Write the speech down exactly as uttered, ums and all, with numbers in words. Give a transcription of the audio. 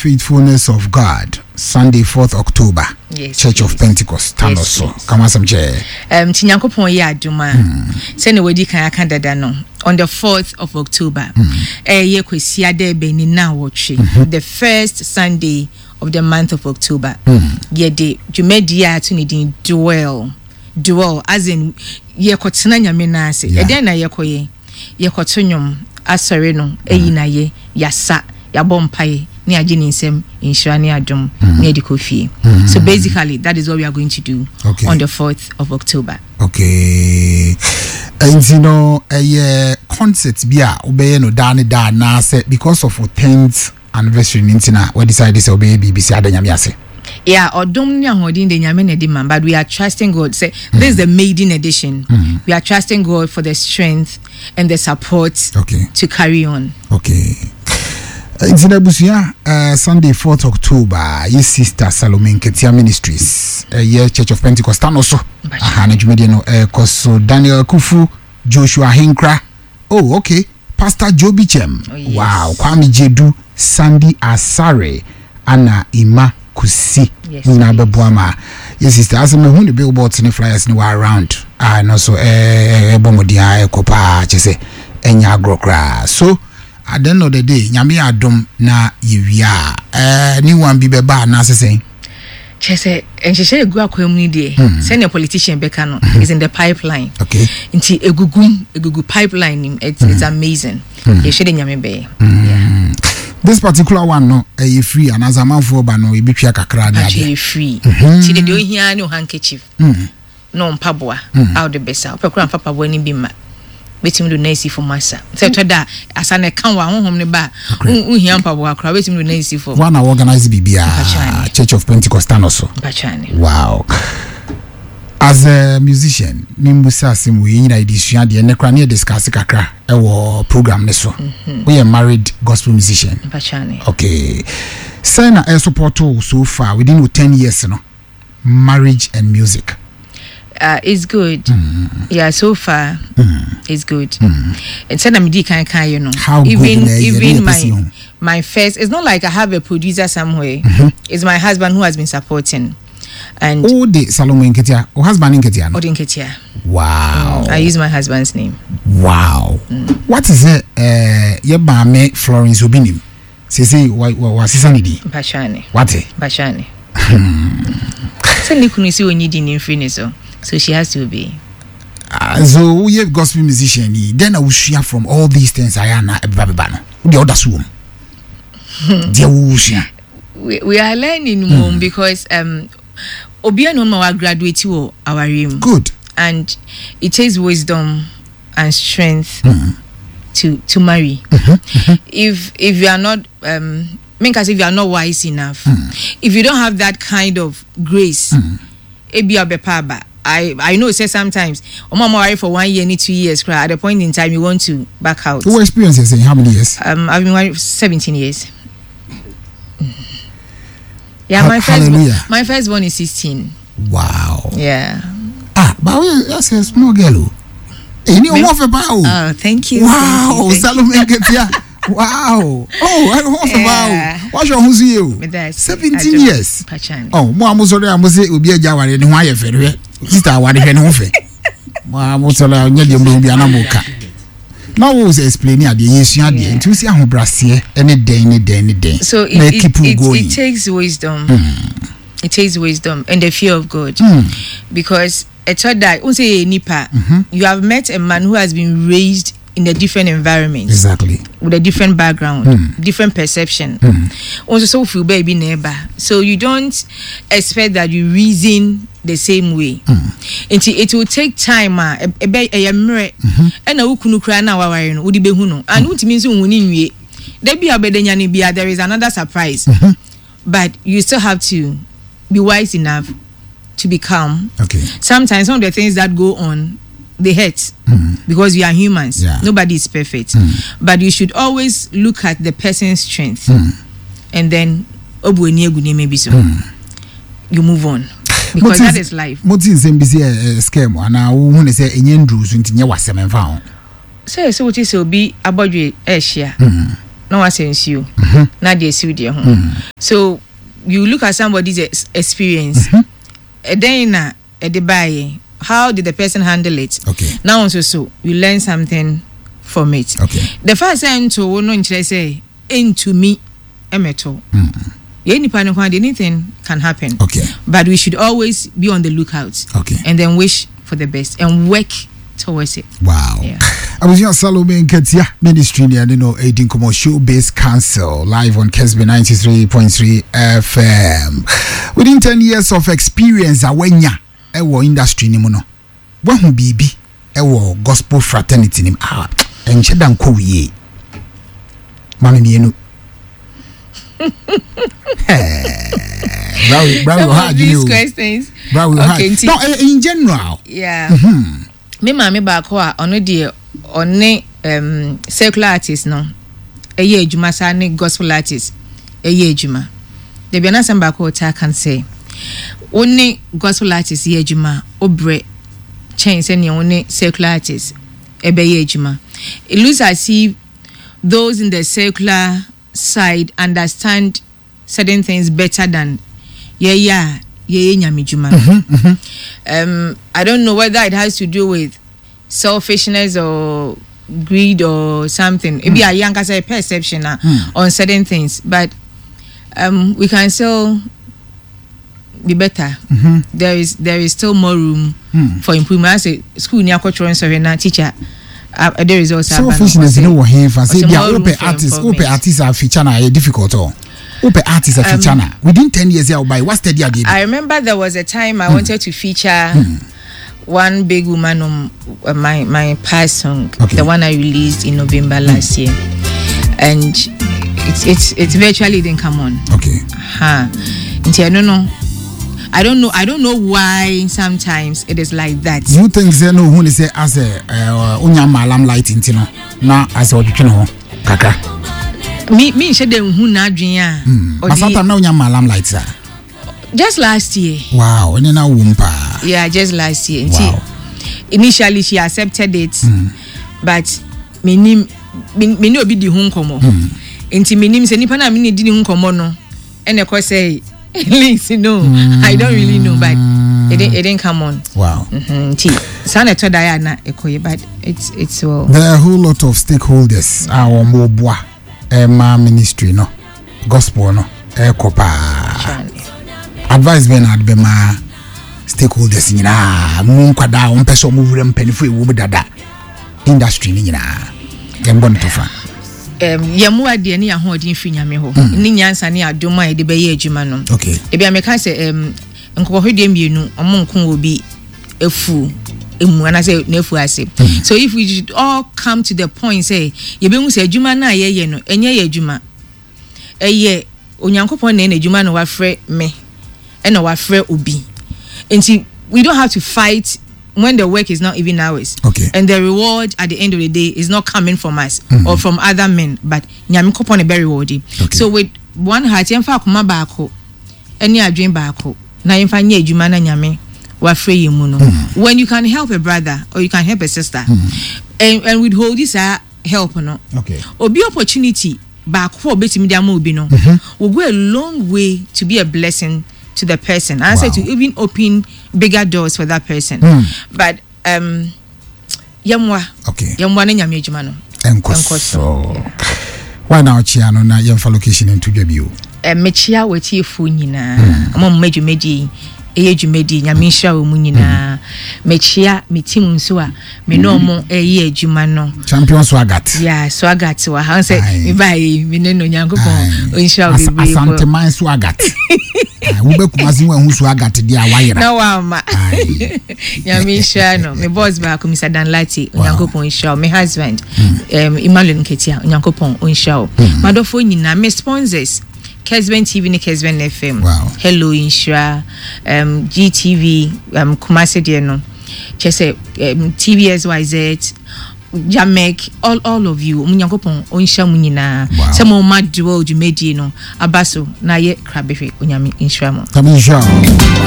Faithfulness of God, Sunday, fourth October. Yes, Church yes. of Pentecost. Yes, Tanoso. yes. Kama samche. Um, Tinyankopon ye aduma. Sene wedi kan aka dada no. On the fourth of October. Eh ye kwesi ade be ni na wotwe. The first Sunday of the month of October. Ye de dwumadia to ni din dwell. Dwell as in ye kotena nyame na ase. E den na ye koye. Ye kotonwom asore no eyi na ye yasa yabɔ mpae ne agye ne nsɛm nhyira ne adom ne adiko fie. So basically that is what we are going to do okay. on the fourth of October. Okay. And you know a concert bia obey no da ne da na say because of our tenth anniversary ntina we decided to obey B B C adanyame ase. Yeah, odom ne ahodin de nyame na de man, but we are trusting God. Say this is the maiden edition. Mm. We are trusting God for the strength and the support okay. to carry on. Okay. It's in Abusia, uh, Sunday, fourth October, yes, Sister Salome Nketia Ministries, uh, yeah, Church of Pentecost, and also, Ahana Jumediano, uh, Koso Daniel Kufu, Joshua Hinkra. Oh, okay. Pastor Joby Chem. Oh, yes. Wow. Kwame Jedu, Sandy Asare, Anna Ima Kusi. Yes. Nababuama. Yes, Sister, as I'm going to billboards and flyers no around. And also, eh, Bomodia, Kopa, Chese, Enya Grokra. So, at the end of the day, nyame adom na yewia eh ni wan bi beba na sesen chese enhyehyɛ egu akwamuni de senior politician beka no is in the pipeline. Okay. Nti egugum egugu pipeline it's, mm. it's amazing. Mm. Yehwe de nyame be. Yeah. This particular one no eh free and as a man for ba no e betwa kakra de ade. Actually free. Ti de de ohia ne handkerchief. Mm. No mpaboa out the best. Opekura mpaboa ni bi ma. Betim do nice for massa. Say to da asane kan wa honhom ne ba. Unhia mpaboa akra betim do nice for. One organize bibia Church of Pentecost also. Bachane. Wow. As a musician, nimbusa simu yina edisua de ne kra ne discuss kakra e wo program ne so. We are married gospel musician. Bachane. Okay. Say na e support so far within ten years no. Marriage and music. Uh, it's good. Mm. Yeah, so far mm. it's good. Mm. And said I'm di kan kan you know. How even good even my my first it's not like I have a producer somewhere. Mm-hmm. It's my husband who has been supporting. And oh the Salome Nketia, oh husband Nketia. No? Nketia. Wow. Mm. I use my husband's name. Wow. Mm. What is it uh ye ba me Florence Obinim? Say say wa wa sisani di. Bachane. What? Bachane. Say ni kunu si onyi di ni free so. So she has to be. Uh, so we have gospel musician. Then I will share from all these things. I am Babano. The other swim. We we are learning more mm. because um, Obiano ma graduate wo our room. Good. And it takes wisdom and strength mm. to to marry. Mm-hmm. If if you are not um, because if you are not wise enough, mm. if you don't have that kind of grace, mm. ebi abepaba. I I know say sometimes I'm married for one year, need two years. At the point in time, you want to back out. What experience is in how many years? Um, I've been married for seventeen years. Yeah, ha- my first hallelujah. Bo- my first one is sixteen. Wow. Yeah. Ah, but that's a small girl. Hey, you know what about? Oh, thank you. Wow, Salome Nketia. Wow. Oh, I don't yeah. about. What's your who's you? seventeen years. Pachani. Oh, mo amusore amusi obi aja ware ne ho aye fere. Sister ware hwe ne ho fe. Mo amusore anya de mbo bia na moka. Now we was explaining ade yesu ade nti si ahobrase ene den ne den ne den. So it, it, it, it, it takes wisdom. Mm. It takes wisdom and the fear of God. Mm. Because a child that say nipa, mm-hmm. you have met a man who has been raised in a different environment. Exactly. With a different background, mm. different perception. Mm. Also, so feel baby neighbor. So you don't expect that you reason the same way. Mm. It, it will take time. Ah, a a mirror. And a ukunu kra na wawari no. Udi behuno. And what means unini there be a bedenya be there is another surprise. Mm-hmm. But you still have to be wise enough to be calm. Okay. Sometimes some of the things that go on, they hurt mm. because we are humans. Yeah. Nobody is perfect. Mm. But you should always look at the person's strength mm. and then maybe so mm. you move on. Because that is life. What is M B C scam? And I want to say Indian rules into your wasem and found. So, so what is so be about you, Asia? no one sense you. Not they see their home. So you look at somebody's ex- experience. And then uh, at the buy, how did the person handle it? Okay. Now also so you learn something from it. Okay. The first time to no interest say into me emeto. Anything can happen. Okay. But we should always be on the lookout. Okay. And then wish for the best and work towards it. Wow. Yeah. I was your Salome Nketia Ministry near you know Aiding Como Show Based Council live on Kesbe ninety-three point three F M. Within ten years of experience awenya ewo industry ni muno. Wahu bibi ewo gospel fraternity ni ah enche dan ko wiye. Mami mienu. Bravo, bravo, hard these questions. Bravo, okay, hard. No, in general. Yeah. Mm-hmm. Me mami ba ko a ono de one um secular artist no. Eye adwuma sa ne gospel artist. Eye adwuma. De bia na sem ba ko ta can say. One gospel artist ye adwuma obre change say ne one secular artist. Ebe ye adwuma. It looks as if those in the secular side understand certain things better than yeah yeah yeah nyamijuma. um I don't know whether it has to do with selfishness or greed or something. Maybe mm. a younger say perception uh, mm. on certain things, but um we can still be better. Mm-hmm. There is there is still more room mm. for improvement. As a school near cultural survey teacher. Uh, the results are selfishness no one here for say they are open artists open artists are feature na difficult oh open artists are feature na within ten years here by what steady are I remember there was a time I mm. wanted to feature mm. one big woman on uh, my my past song, okay. The one I released in November mm. last year, and it's it's it's virtually didn't come on. Okay. Huh. I don't know. I don't know. I don't know why sometimes it is like that. You think they know who say as a unya malam light into no na as a odwino kaka. Me me she dem hu na adwen a. But sometimes na unya malam light sir. Just last year. Wow, any na wumpa. Yeah, just last year. Wow. Initially she accepted it, mm. but me nim me no obi di hu nkomo. Enti me nim se nipa na me ni di hu nkomo no. Ene ko say links, no, mm. I don't really know, but it didn't, it didn't come on. Wow. Mm-hmm. But it's it's well. There are a whole lot of stakeholders. Our Mobwa, Emma Ministry, no, Gospel, no, Ekopa. Advice being at Bema stakeholders in na Munkwada, one person moving penny would dada industry in na Gambon Tofa. Um, yamuwa de ne yahodin fi nyame ho ni nyansa ne adoma e de be ye adwuma no okay e bia meka se um nkwohwede mienu omo nkon obi efu emu ana say na efu ase so if we should all come to the point say ye be hu se adwuma na ye ye no enye ye adwuma eye onyankopon na na adwuma no wafre me e na wafre obi enti we don't have to fight when the work is not even ours. Okay. And the reward at the end of the day is not coming from us mm-hmm. or from other men, but nyame kopon e very rewarding. Okay. So with one heart, yemfa akoma baako, any adwen baako, na yemfa nye adwuma na nyame wa free you no. When you can help a brother or you can help a sister, mm-hmm. and, and withhold this uh, help no. Okay. Obi opportunity baako obetimi dia ma obi no. Will go a long way to be a blessing to the person. I wow. said to even open bigger doors for that person. Mm. But um yamwa. Okay. Yamwa na nyame adwuma no. Enkoso. Why now chia no na yemfa location into dwabio. Eh mechia wati fu nyina. Amo mmedwumedi eye dwumedi nyame hia wo mu nyina. Mechia metim nso a me no mo eye adwuma no. Champion Swagat. Yeah, Swagat wa. Han say me bai me no nyankopon onhia wo bebe. Asante man Swagat. We be kumasi we hu Swagat dia wayera. Na wa ma. Nyame hia no. Me boss ba ko Mister Danlati nyankopon hia. Me husband um Emmanuel Nketia nyankopon onhia. Madofo nyina me sponsors Kesben T V ni Kesben F M. Wow. Hello Insura, um G T V, um Kumasi de no. Chese um T V S Y Z, Jamek, all all of you. Munyankopon onsha mu nyina. Se mo ma duo dwumedi no. Abaso na ye krabefe onyame insura mo. Insura.